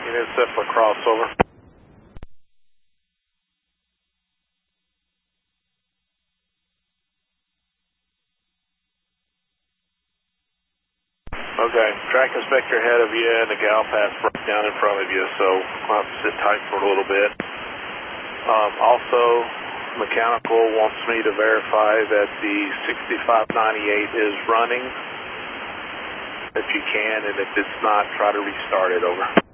Unit set for crossover. Okay, track inspector ahead of you and the gal pass broke down in front of you, so we'll have to sit tight for a little bit. Also, mechanical wants me to verify that the 6598 is running. If you can, and if it's not, try to restart it, over.